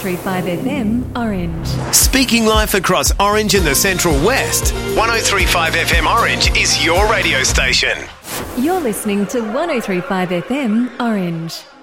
1035 FM Orange. Speaking life across Orange and the Central West, 1035 FM Orange is your radio station. You're listening to 1035 FM Orange.